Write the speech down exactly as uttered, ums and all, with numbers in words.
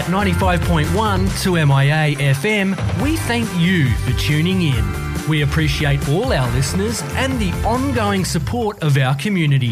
at ninety-five point one to M I A F M, we thank you for tuning in. We appreciate all our listeners and the ongoing support of our community.